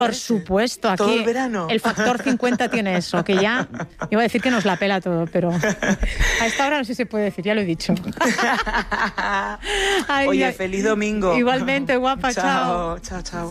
Por supuesto, aquí todo el verano. El factor 50 tiene eso, que ya iba a decir que nos la pela todo, pero a esta hora no sé si se puede decir, ya lo he dicho. Oye, feliz domingo. Igualmente, guapa, chao. Chao, chao.